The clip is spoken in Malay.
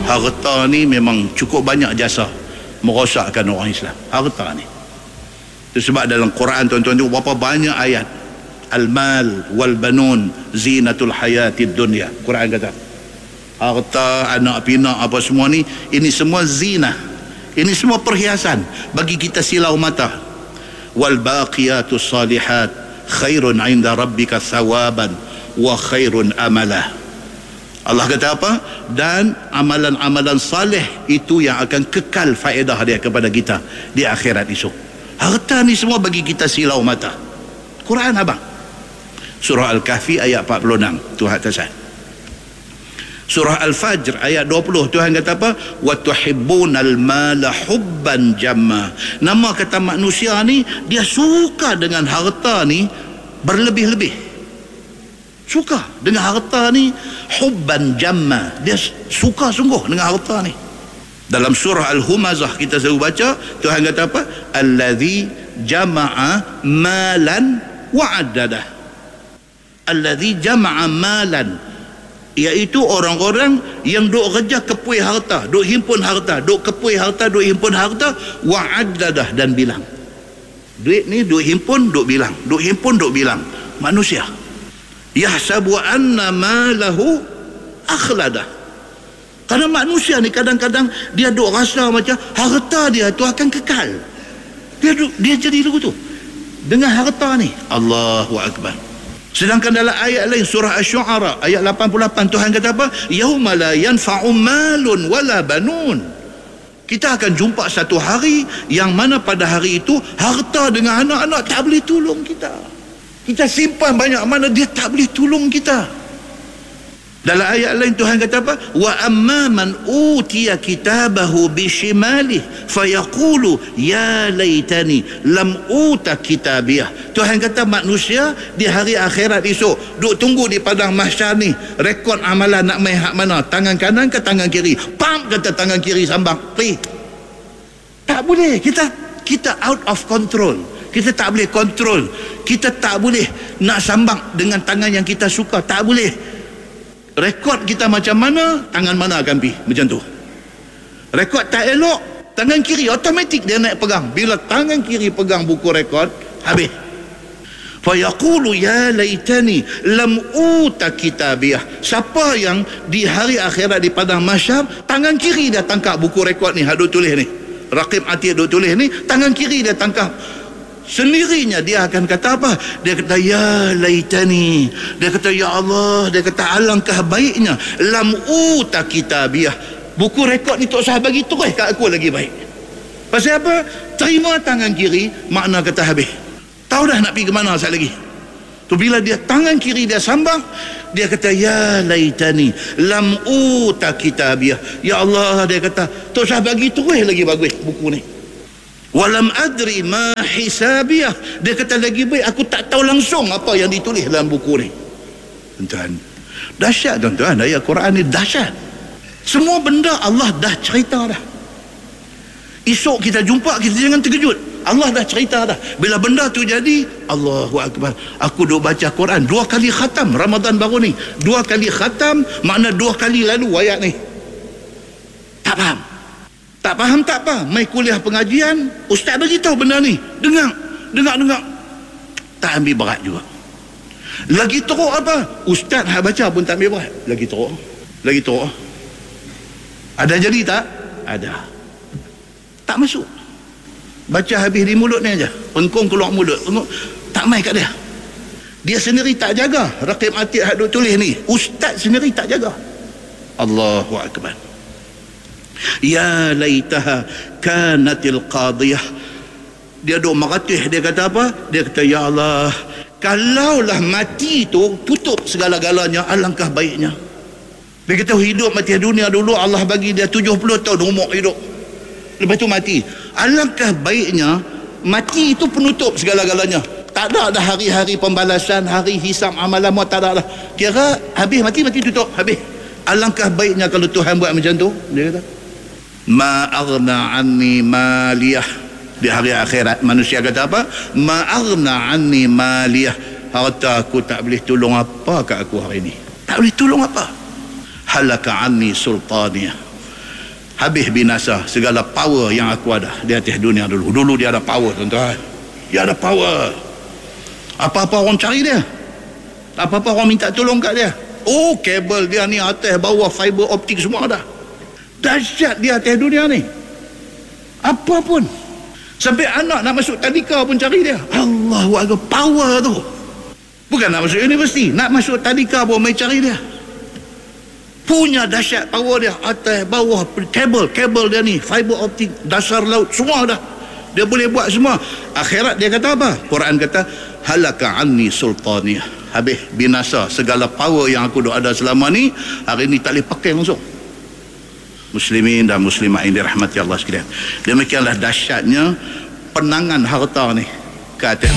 Harta ni memang cukup banyak jasa merosakkan orang Islam. Harta ni. Itu sebab dalam Quran tuan-tuan tu berapa banyak ayat. Al-mal wal banun zinatul hayatid dunya. Quran kata harta, anak pinak apa semua ni, ini semua zina. Ini semua perhiasan bagi kita silau mata. Wal baqiyatus salihat khairun 'inda rabbika thawaban wa khairun amala. Allah kata apa? Dan amalan-amalan salih itu yang akan kekal faedah dia kepada kita di akhirat esok. Harta ni semua bagi kita silau mata. Quran abang. Surah Al-Kahfi ayat 46 Tuhan kata. Surah Al-Fajr ayat 20 Tuhan kata apa? Wa tuhibbunal mala hubban jamma. Nama kata manusia ni dia suka dengan harta ni berlebih-lebih. Suka dengan harta ni hubban jamma. Dia suka sungguh dengan harta ni. Dalam surah Al-Humazah kita selalu baca Tuhan kata apa? Allazi jama'a malan wa'addadah. Allazi jama'a malan, iaitu orang-orang yang duk kerja kepui harta, duk himpun harta, duk kepui harta, duk himpun harta, wa'addadah, dan bilang. Duit ni duk himpun, duk bilang, duk himpun, duk bilang. Manusia yahsabu anna malahu akhladah. Kerana manusia ni kadang-kadang dia duk rasa macam harta dia tu akan kekal. Dia jadi begitu dengan harta ni. Allahu Akbar. Sedangkan dalam ayat lain surah Asy-Syu'ara ayat 88 Tuhan kata apa? Yauma la yanfa'u malun wala banun. Kita akan jumpa satu hari yang mana pada hari itu harta dengan anak-anak tak boleh tolong kita. Kita simpan banyak mana dia tak boleh tolong kita. Dalam ayat lain Tuhan kata apa? Wa amma man utiya kitabahu bishimalihi fayaqulu ya laitani lam uta kitabiyah. Tuhan kata manusia di hari akhirat esok duk tunggu di padang mahsyar ni, rekod amalan nak main hak mana, tangan kanan ke tangan kiri. Pam kata tangan kiri sambang. Tak boleh. Kita out of control. Kita tak boleh kontrol. Kita tak boleh nak sambang dengan tangan yang kita suka. Tak boleh. Rekod kita macam mana, tangan mana akan pergi. Macam tu. Rekod tak elok, tangan kiri automatik dia naik pegang. Bila tangan kiri pegang buku rekod, habis. Fayaqulu ya laitani lam uta kitabiyah. Siapa yang di hari akhirat di padang mahsyar, tangan kiri dia tangkap buku rekod ni, hadut tulis ni. Raqib Atid duk tulis ni, tangan kiri dia tangkap. Sendirinya dia akan kata apa? Dia kata ya laitani, dia kata ya Allah, dia kata alangkah baiknya lam uta kitabiyah, buku rekod ni tak usah bagi terus kat aku lagi baik. Pasal apa? Terima tangan kiri, makna kata habis, tahu dah nak pergi ke mana sekali lagi. Tu bila dia tangan kiri dia sambang, dia kata ya laitani lam uta kitabiyah, ya Allah, dia kata tak usah bagi terus lagi bagus buku ni. Walam adri ma hisabiyah, dia kata lagi baik aku tak tahu langsung apa yang ditulis dalam buku ni. Tuan-tuan, dahsyat tuan-tuan, ayat Quran ni dahsyat. Semua benda Allah dah cerita dah. Esok kita jumpa, kita jangan terkejut. Allah dah cerita dah. Bila benda tu jadi, Allahu Akbar. Aku duk baca Quran 2 kali khatam Ramadan baru ni. 2 kali khatam, makna 2 kali lalu ayat ni. Tak faham. Tak faham tak apa. Mai kuliah pengajian, ustaz bagi tahu benda ni. Dengar. Tak ambil berat juga. Lagi teruk apa? Ustaz hak baca pun tak ambil berat. Lagi teruk. Ada jadi tak? Ada. Tak masuk. Baca habis di mulut ni aja. Pengkong keluar mulut. Tak mai kat dia. Dia sendiri tak jaga. Raqib Atid hak duk tulis ni. Ustaz sendiri tak jaga. Allahu Akbar. Ya laitaha kanatil qadiyah. Dia duk meratih, dia kata apa? Dia kata ya Allah, kalaulah mati tu tutup segala-galanya, alangkah baiknya. Dia kata hidup mati dunia dulu Allah bagi dia 70 tahun umur hidup, lepas tu mati. Alangkah baiknya mati itu penutup segala-galanya. Tak ada dah hari-hari pembalasan, hari hisab amalan, tak ada dah. Kira habis mati tutup, habis. Alangkah baiknya kalau Tuhan buat macam tu. Dia kata ma aghna anni maliyah. Di hari akhirat manusia kata apa? Ma aghna anni maliyah. Harta aku tak boleh tolong apa kat aku hari ni. Tak boleh tolong apa. Halaka anni sultaniyah. habis binasa segala power yang aku ada di atas dunia dulu. Dulu dia ada power, tuan-tuan. Dia ada power. Apa-apa orang cari dia. Apa-apa orang minta tolong kat dia. Oh, kabel dia ni atas bawah, fiber optik semua ada. Dahsyat dia atas dunia ni. Apa pun. Sampai anak nak masuk tadika pun cari dia. Allahu Akbar, power tu. Bukan nak masuk universiti, nak masuk tadika pun mai cari dia. Punya dahsyat power dia, atas bawah, kabel dia ni, fiber optik, dasar laut, semua dah. Dia boleh buat semua. Akhirat dia kata apa? Quran kata halaka anni sultani. Habis binasa segala power yang aku dah ada selama ni, hari ni tak boleh pakai langsung. Muslimin dan muslimat yang dirahmati Allah sekalian. Demikianlah dahsyatnya penangan harta ni ke atas